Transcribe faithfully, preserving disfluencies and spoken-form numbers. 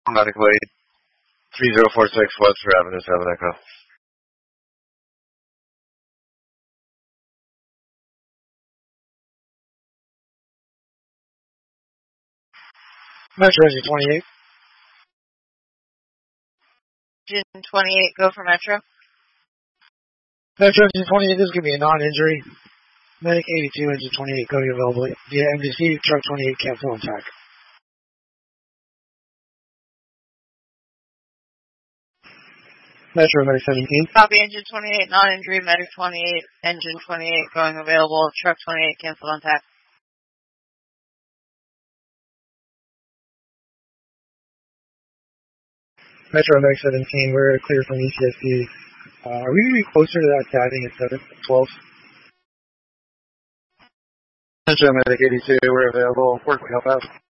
Medic Wade, three zero four six Webster Avenue, seven Echo. Metro Engine twenty-eight. Engine twenty-eight, go for Metro. Metro Engine twenty-eight, this is going to be a non-injury. Medic eighty-two, Engine twenty-eight, coding available via M D C, truck twenty-eight, cancel on tack. Metro Medic seventeen. Copy Engine twenty-eight, non-injury, Medic twenty-eight, Engine twenty-eight, going available, truck twenty-eight, cancel on tack. Metro Medic seventeen, we're clear from E C S D. Uh, are we going to be closer to that tagging at seven twelve? Metro Medic eighty-two, we're available. Where can we help out?